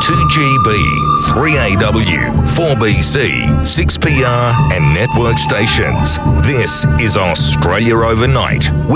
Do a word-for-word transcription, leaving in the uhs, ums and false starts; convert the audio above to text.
two G B, three A W, four B C, six P R and network stations. This is Australia Overnight.